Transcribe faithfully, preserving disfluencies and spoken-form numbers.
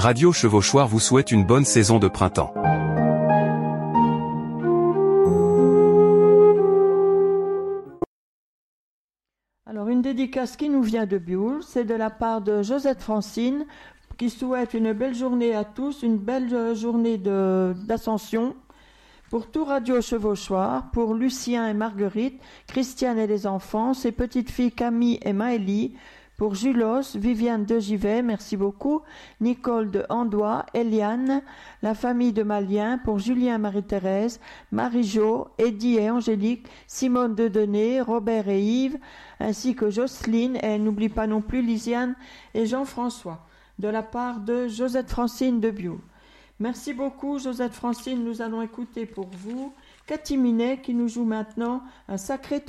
Radio Chevauchoir vous souhaite une bonne saison de printemps. Alors une dédicace qui nous vient de Bioul, c'est de la part de Josette Francine, qui souhaite une belle journée à tous, une belle journée de, d'ascension. Pour tout Radio Chevauchoir, pour Lucien et Marguerite, Christiane et les enfants, ses petites filles Camille et Maëlie, pour Julos, Viviane de Givet, merci beaucoup, Nicole de Andois, Eliane, la famille de Malien, pour Julien Marie-Thérèse, Marie-Jo, Eddie et Angélique, Simone de Denay, Robert et Yves, ainsi que Jocelyne, et elle n'oublie pas non plus Lisiane et Jean-François, de la part de Josette Francine de Bio. Merci beaucoup, Josette Francine. Nous allons écouter pour vous Cathy Minet qui nous joue maintenant un sacré